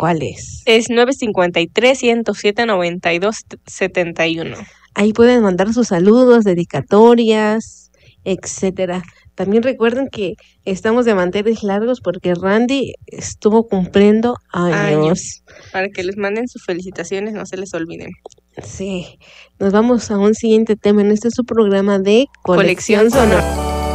¿cuál es? Es 953-107-9271. Ahí pueden mandar sus saludos, dedicatorias, etcétera. También recuerden que estamos de manteles largos porque Randy estuvo cumpliendo años. Para que les manden sus felicitaciones, no se les olviden. Sí, nos vamos a un siguiente tema en este su programa de Colección Sonora.